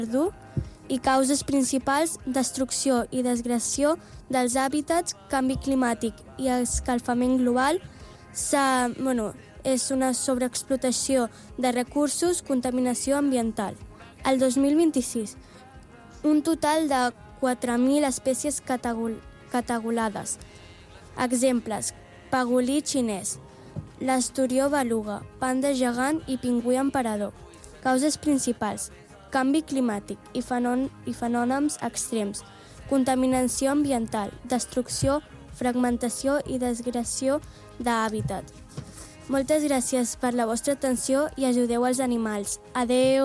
dur i causes principals: destrucció i degradació dels hàbitats, canvi climàtic i escalfament global. És una sobreexplotació de recursos, contaminació ambiental. El 2026, un total de 4.000 espècies catalogades. Exemples: pangolí xinès, l'asturió beluga, panda gegant i pingüí emperador. Causes principals: canvi climàtic i fenòmens extrems, contaminació ambiental, destrucció, fragmentació i degradació d'hàbitat. Moltes gràcies per la vostra atenció i ajudeu els animals. Adeu!